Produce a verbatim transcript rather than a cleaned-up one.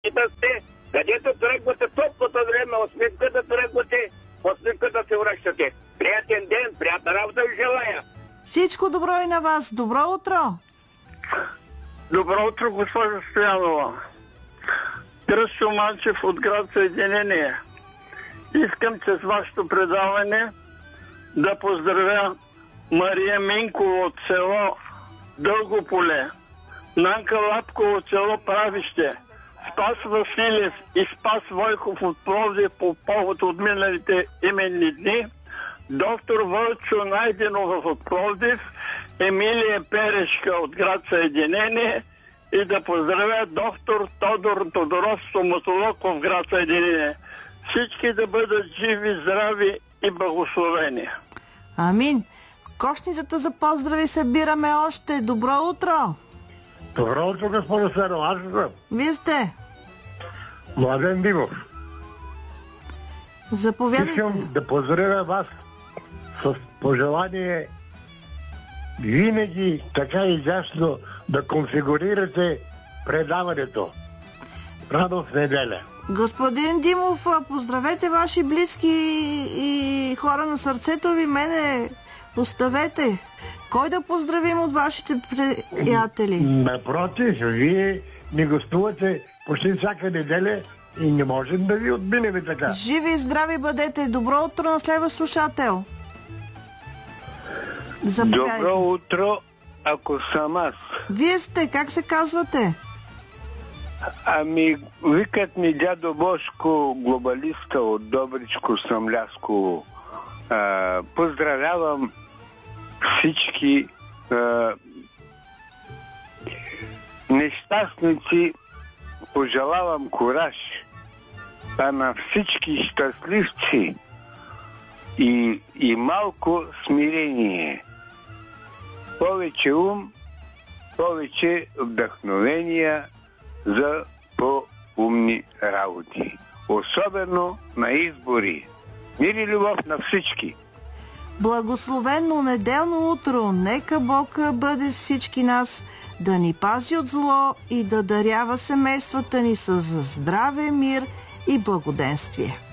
да сте, където тръгвате топлото време, усмивката тръгвате, усмивката се връщате. Приятен ден, приятна работа ви желая. Всичко добро и на вас. Добро утро! Добро утро, госпожа Стоянова. Кръстю Манчев от град Съединение. Искам чрез вашето предаване да поздравя Мария Минкова от село Дълго поле, Нанка Лапкова от село Правище, Спас Василев и Спас Войков от Пловдив по повод от миналите именни дни, доктор Вълчо Найденов от Пловдив, Емилия Перешка от град Съединение и да поздравя доктор Тодор Тодоров, стоматолог в град Съединение. Всички да бъдат живи, здрави и благословени. Амин. Кошницата за поздрави събираме още. Добро утро! Добро утро, госпожо Стоянова. Аз съм. Вие сте? Младен Димов. Заповядайте. Искам да поздравя вас с пожелание винаги така изясно да конфигурирате предаването. Радост неделя. Господин Димов, поздравете ваши близки и хора на сърцето ви. Мене оставете. Кой да поздравим от вашите приятели? Напротив, вие ни гостувате почти всяка неделя и не можем да ви отминем така. Живи и здрави бъдете. Добро утро на следващ слушател. Заповядайте. Добро утро, ако съм аз. Вие сте, как се казвате? Ами, викат ми дядо Бошко, глобалиста от Добричко, Самляско. А, поздравявам всички а, нещастници, пожелавам кураж, а на всички щастливци и, и малко смирение. Повече ум, повече вдъхновения за по-умни работи. Особено на избори. Мир и любов на всички. Благословено неделно утро. Нека Бог бъде всички нас, да ни пази от зло и да дарява семействата ни с здраве, мир и благоденствие.